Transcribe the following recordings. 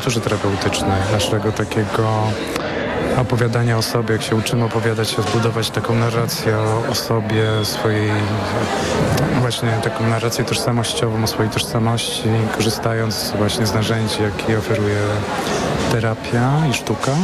kulturze terapeutycznej, naszego takiego opowiadania o sobie, jak się uczymy opowiadać, zbudować taką narrację o sobie, swojej, właśnie taką narrację tożsamościową, o swojej tożsamości, korzystając właśnie z narzędzi, jakie oferuje terapia i sztuka.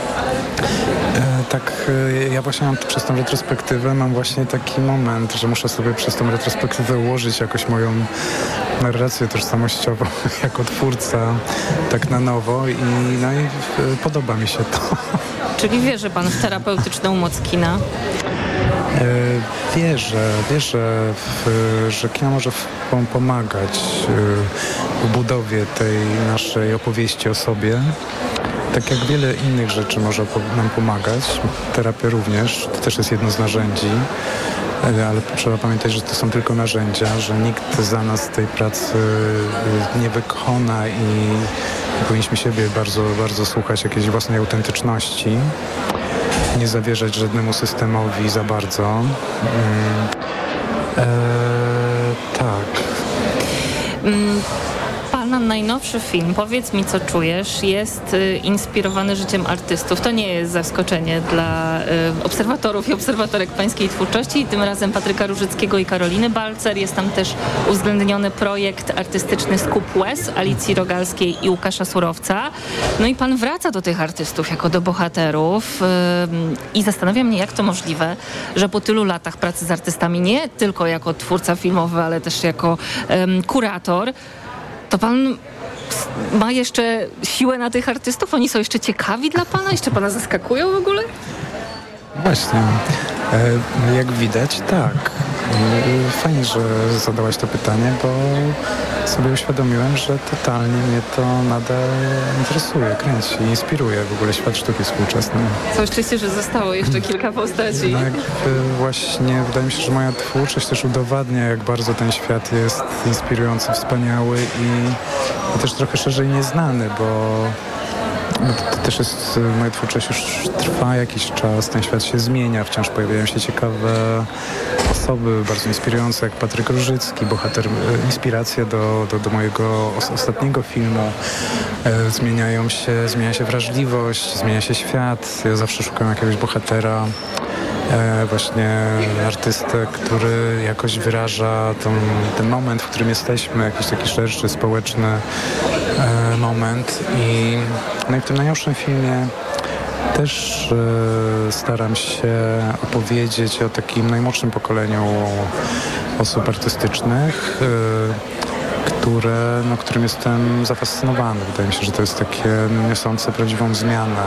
Ja właśnie przez tą retrospektywę mam właśnie taki moment, że muszę sobie przez tą retrospektywę ułożyć jakoś moją narrację tożsamościową jako twórca tak na nowo i podoba mi się to. Czyli wierzy pan w terapeutyczną moc kina? Wierzę, że kino może pomagać w budowie tej naszej opowieści o sobie. Tak jak wiele innych rzeczy może nam pomagać, terapia również, to też jest jedno z narzędzi, ale trzeba pamiętać, że to są tylko narzędzia, że nikt za nas tej pracy nie wykona i powinniśmy siebie bardzo, bardzo słuchać jakiejś własnej autentyczności, nie zawierzać żadnemu systemowi za bardzo. Tak. Pana najnowszy film, Powiedz mi, co czujesz, jest inspirowany życiem artystów. To nie jest zaskoczenie dla obserwatorów i obserwatorek pańskiej twórczości. Tym razem Patryka Różyckiego i Karoliny Balcer. Jest tam też uwzględniony projekt artystyczny Skup Łez Alicji Rogalskiej i Łukasza Surowca. No i pan wraca do tych artystów jako do bohaterów i zastanawia mnie, jak to możliwe, że po tylu latach pracy z artystami, nie tylko jako twórca filmowy, ale też jako kurator, to pan ma jeszcze siłę na tych artystów? Oni są jeszcze ciekawi dla pana? Jeszcze pana zaskakują w ogóle? Właśnie. Jak widać, tak. Fajnie, że zadałaś to pytanie, bo sobie uświadomiłem, że totalnie mnie to nadal interesuje, kręci, inspiruje w ogóle świat sztuki współczesnej. Całe szczęście, że zostało jeszcze kilka postaci. Właśnie wydaje mi się, że moja twórczość też udowadnia, jak bardzo ten świat jest inspirujący, wspaniały i też trochę szerzej nieznany, bo to też jest, moja twórczość już trwa jakiś czas, ten świat się zmienia, wciąż pojawiają się ciekawe osoby, bardzo inspirujące, jak Patryk Różycki, bohater, inspiracja do mojego ostatniego filmu. Zmienia się wrażliwość, zmienia się świat. Ja zawsze szukam jakiegoś bohatera, właśnie artystę, który jakoś wyraża ten moment, w którym jesteśmy, jakiś taki szerszy, społeczny moment. No i w tym najnowszym filmie też staram się opowiedzieć o takim najmłodszym pokoleniu osób artystycznych, którym jestem zafascynowany. Wydaje mi się, że to jest takie niosące prawdziwą zmianę,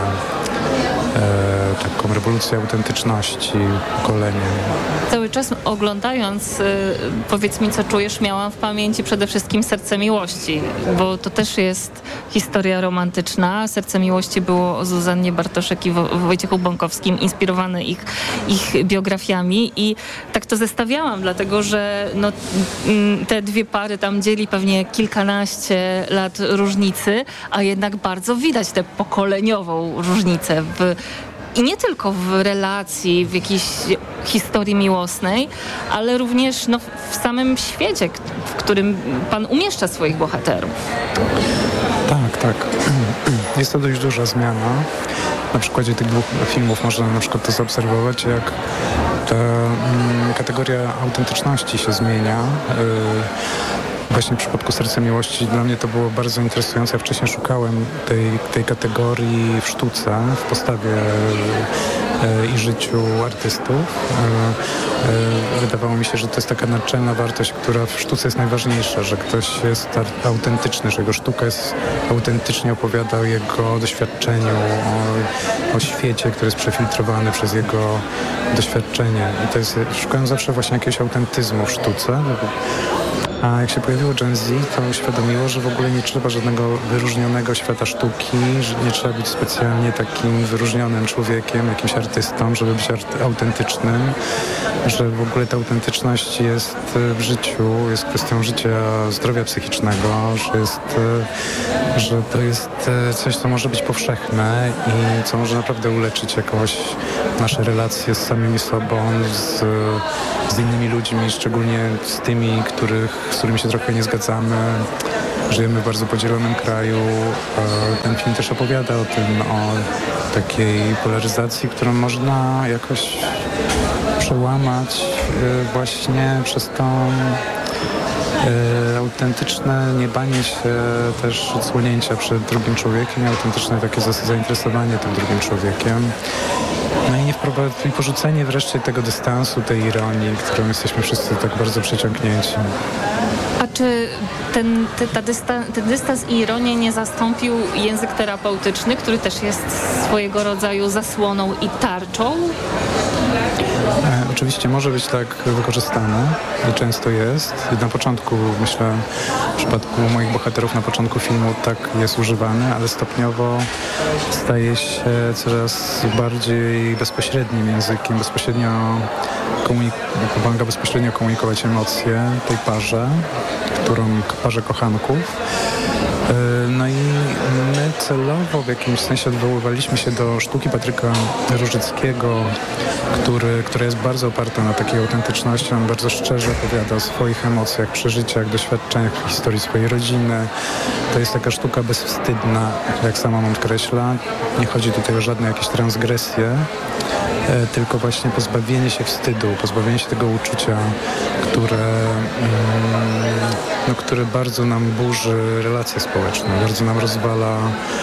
taką rewolucję autentyczności pokolenia. Cały czas oglądając Powiedz mi, co czujesz, miałam w pamięci przede wszystkim Serce miłości, bo to też jest historia romantyczna. Serce miłości było o Zuzannie Bartoszek i Wojciechu Bąkowskim, inspirowane ich biografiami i tak to zestawiałam, dlatego że te dwie pary tam dzieli pewnie kilkanaście lat różnicy, a jednak bardzo widać tę pokoleniową różnicę i nie tylko w relacji, w jakiejś historii miłosnej, ale również w samym świecie, w którym pan umieszcza swoich bohaterów. Tak. Jest to dość duża zmiana. Na przykładzie tych dwóch filmów można na przykład to zaobserwować, jak ta kategoria autentyczności się zmienia. Właśnie w przypadku Serca miłości dla mnie to było bardzo interesujące. Ja wcześniej szukałem tej kategorii w sztuce, w postawie i życiu artystów. Wydawało mi się, że to jest taka naczelna wartość, która w sztuce jest najważniejsza, że ktoś jest autentyczny, że jego sztuka autentycznie opowiada o jego doświadczeniu, o świecie, który jest przefiltrowany przez jego doświadczenie. I szukałem zawsze właśnie jakiegoś autentyzmu w sztuce. A jak się pojawiło Gen Z, to uświadomiło, że w ogóle nie trzeba żadnego wyróżnionego świata sztuki, że nie trzeba być specjalnie takim wyróżnionym człowiekiem, jakimś artystą, żeby być autentycznym, że w ogóle ta autentyczność jest w życiu, jest kwestią życia, zdrowia psychicznego, że to jest coś, co może być powszechne i co może naprawdę uleczyć jakoś nasze relacje z samymi sobą, z innymi ludźmi, szczególnie z tymi, z którymi się trochę nie zgadzamy. Żyjemy w bardzo podzielonym kraju. Ten film też opowiada o tym, o takiej polaryzacji, którą można jakoś przełamać właśnie przez tą autentyczne niebanie się też odsłonięcia przed drugim człowiekiem, autentyczne takie zainteresowanie tym drugim człowiekiem. No i porzucenie wreszcie tego dystansu, tej ironii, którą jesteśmy wszyscy tak bardzo przeciągnięci. A czy ten dystans i ironię nie zastąpił język terapeutyczny, który też jest swojego rodzaju zasłoną i tarczą? Oczywiście może być tak wykorzystany i często jest. Na początku, myślę, w przypadku moich bohaterów na początku filmu tak jest używany, ale stopniowo staje się coraz bardziej bezpośrednim językiem, pomaga bezpośrednio komunikować emocje tej parze kochanków. No i my celowo w jakimś sensie odwoływaliśmy się do sztuki Patryka Różyckiego, która jest bardzo oparta na takiej autentyczności. On bardzo szczerze opowiada o swoich emocjach, przeżyciach, doświadczeniach, historii swojej rodziny. To jest taka sztuka bezwstydna, jak sama on podkreśla. Nie chodzi tutaj o żadne jakieś transgresje, tylko właśnie pozbawienie się wstydu, pozbawienie się tego uczucia, które bardzo nam burzy relacje społeczne, bardzo nam rozwala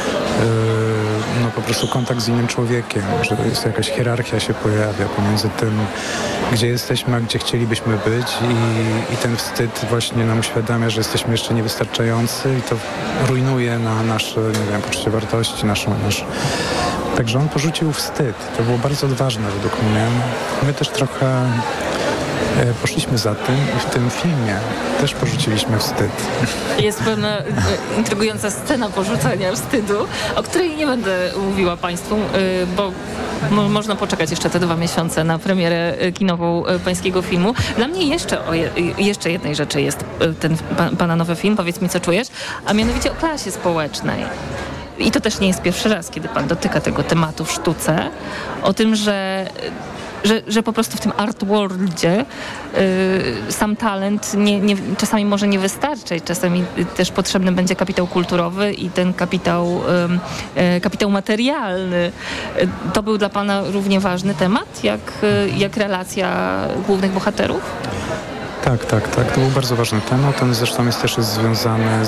po prostu kontakt z innym człowiekiem, że to jest jakaś hierarchia się pojawia pomiędzy tym, gdzie jesteśmy, a gdzie chcielibyśmy być i ten wstyd właśnie nam uświadamia, że jesteśmy jeszcze niewystarczający i to rujnuje na nasze, poczucie wartości, Także on porzucił wstyd. To było bardzo odważne według mnie. My też trochę poszliśmy za tym i w tym filmie też porzuciliśmy wstyd. Jest pewna intrygująca scena porzucania wstydu, o której nie będę mówiła Państwu, bo można poczekać jeszcze te 2 miesiące na premierę kinową pańskiego filmu. Dla mnie jeszcze jednej rzeczy jest ten pana nowy film, Powiedz mi, co czujesz, a mianowicie o klasie społecznej. I to też nie jest pierwszy raz, kiedy pan dotyka tego tematu w sztuce, o tym, że po prostu w tym art worldzie sam talent czasami może nie wystarczyć, czasami też potrzebny będzie kapitał kulturowy i ten kapitał materialny. To był dla pana równie ważny temat, jak relacja głównych bohaterów? Tak. To był bardzo ważny temat. On zresztą też jest związany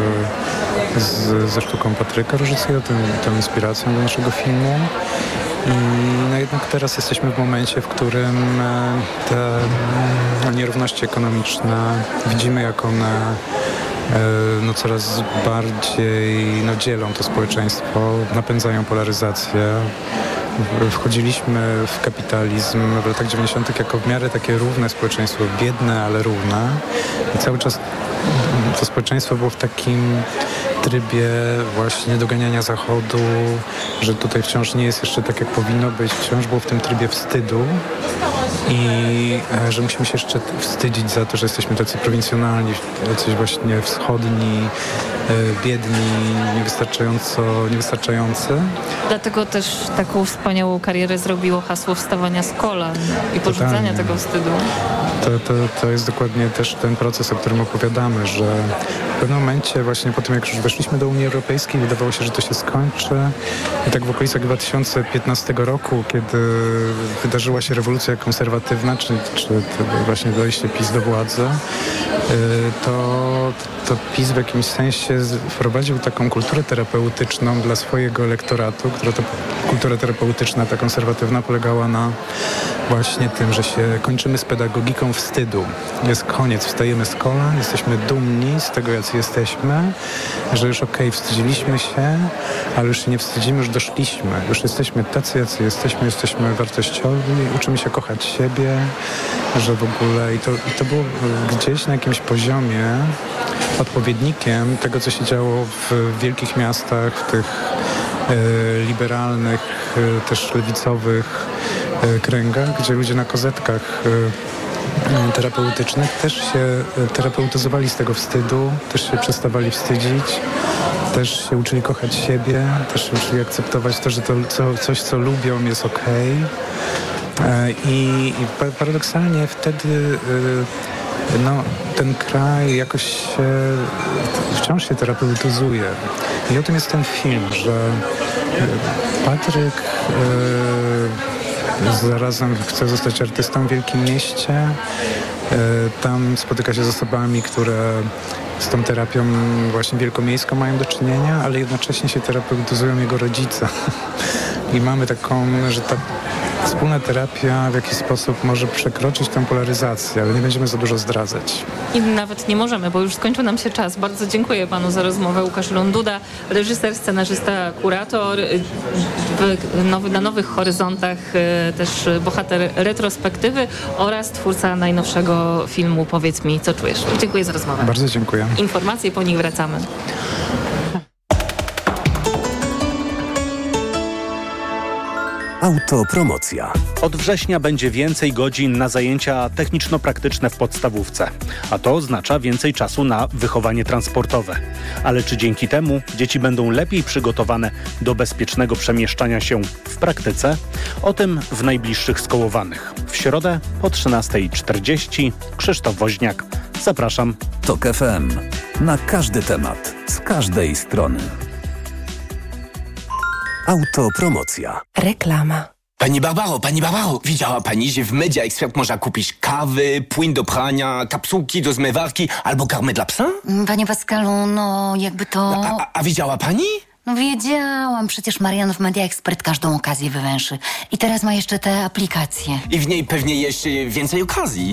ze sztuką Patryka Różyckiego, tą inspiracją do naszego filmu. No jednak teraz jesteśmy w momencie, w którym te nierówności ekonomiczne widzimy, jak one coraz bardziej dzielą to społeczeństwo, napędzają polaryzację. Wchodziliśmy w kapitalizm w latach 90. jako w miarę takie równe społeczeństwo, biedne, ale równe. I cały czas to społeczeństwo było w takim trybie właśnie doganiania Zachodu, że tutaj wciąż nie jest jeszcze tak, jak powinno być. Wciąż było w tym trybie wstydu i że musimy się jeszcze wstydzić za to, że jesteśmy tacy prowincjonalni, jacyś właśnie wschodni, biedni, niewystarczający. Dlatego też taką wspaniałą karierę zrobiło hasło wstawania z kolan i porzucania tego wstydu. To jest dokładnie też ten proces, o którym opowiadamy, że w pewnym momencie właśnie po tym, jak już weszliśmy do Unii Europejskiej, wydawało się, że to się skończy. I tak w okolicach 2015 roku, kiedy wydarzyła się rewolucja konserwatywna, czy właśnie dojście PiS do władzy, to PiS w jakimś sensie wprowadził taką kulturę terapeutyczną dla swojego elektoratu, która to kultura terapeutyczna, ta konserwatywna, polegała na właśnie tym, że się kończymy z pedagogiką wstydu. Jest koniec, wstajemy z kolan, jesteśmy dumni z tego, jacy jesteśmy, że już wstydziliśmy się, ale już się nie wstydzimy, już doszliśmy, już jesteśmy tacy, jacy jesteśmy wartościowi, uczymy się kochać siebie, że w ogóle i to było gdzieś na jakimś poziomie odpowiednikiem tego, co się działo w wielkich miastach, w tych liberalnych, też lewicowych kręgach, gdzie ludzie na kozetkach terapeutycznych też się terapeutyzowali z tego wstydu, też się przestawali wstydzić, też się uczyli kochać siebie, też się uczyli akceptować to, że coś, co lubią, jest okej. I paradoksalnie wtedy ten kraj jakoś wciąż się terapeutyzuje. I o tym jest ten film, że Patryk zarazem chce zostać artystą w wielkim mieście. Tam spotyka się z osobami, które z tą terapią właśnie wielkomiejską mają do czynienia, ale jednocześnie się terapeutyzują jego rodzice. I mamy taką, że ta wspólna terapia w jakiś sposób może przekroczyć tę polaryzację, ale nie będziemy za dużo zdradzać. I nawet nie możemy, bo już skończył nam się czas. Bardzo dziękuję panu za rozmowę. Łukasz Londuda, reżyser, scenarzysta, kurator, na Nowych Horyzontach też bohater retrospektywy oraz twórca najnowszego filmu Powiedz mi, co czujesz. Dziękuję za rozmowę. Bardzo dziękuję. Informacje, po nich wracamy. Autopromocja. Od września będzie więcej godzin na zajęcia techniczno-praktyczne w podstawówce, a to oznacza więcej czasu na wychowanie transportowe. Ale czy dzięki temu dzieci będą lepiej przygotowane do bezpiecznego przemieszczania się w praktyce? O tym w najbliższych Skołowanych. W środę po 13:40. Krzysztof Woźniak. Zapraszam. TOK FM. Na każdy temat, z każdej strony. Autopromocja. Reklama. Pani Barbaro, widziała pani, że w Media Expert można kupić kawy, płyn do prania, kapsułki do zmywarki albo karmę dla psa? Panie Pascalu, no jakby to... A widziała pani? No wiedziałam, przecież Marian w Media Expert każdą okazję wywęszy. I teraz ma jeszcze te aplikacje. I w niej pewnie jeszcze więcej okazji.